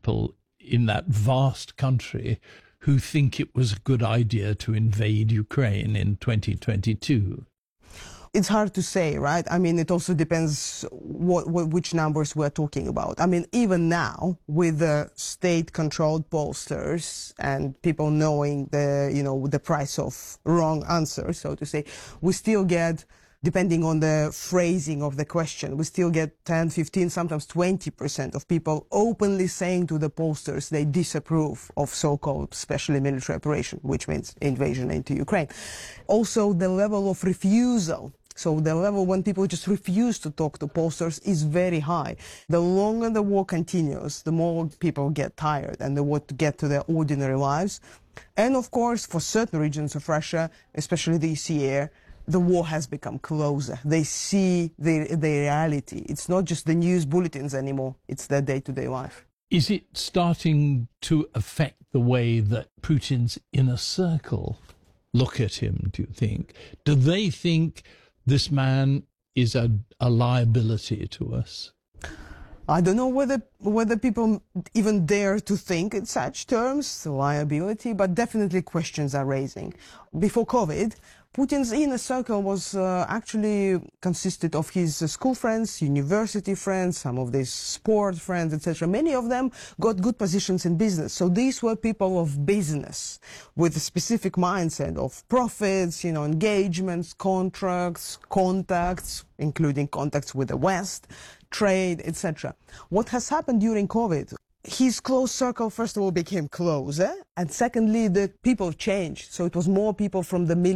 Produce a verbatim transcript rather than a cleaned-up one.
people in that vast country who think it was a good idea to invade Ukraine in twenty twenty-two? It's hard to say, right? I mean, it also depends what, what, which numbers we're talking about. I mean, even now, with the state-controlled pollsters and people knowing the, you know, the price of wrong answers, so to say, we still get, depending on the phrasing of the question, we still get ten, fifteen, sometimes twenty percent of people openly saying to the pollsters they disapprove of so-called special military operation, which means invasion into Ukraine. Also, the level of refusal, so the level when people just refuse to talk to pollsters is very high. The longer the war continues, the more people get tired and they want to get to their ordinary lives. And of course, for certain regions of Russia, especially this year, the war has become closer. They see the, the reality. It's not just the news bulletins anymore. It's their day-to-day life. Is it starting to affect the way that Putin's inner circle look at him, do you think? Do they think this man is a, a liability to us? I don't know whether whether people even dare to think in such terms, liability, but definitely questions are raising. Before COVID, Putin's inner circle was uh, actually consisted of his uh, school friends, university friends, some of these sport friends, et cetera. Many of them got good positions in business. So these were people of business with a specific mindset of profits, you know, engagements, contracts, contacts, including contacts with the West, trade, et cetera. What has happened during COVID? His close circle, first of all, became closer, and secondly, the people changed. So it was more people from the military.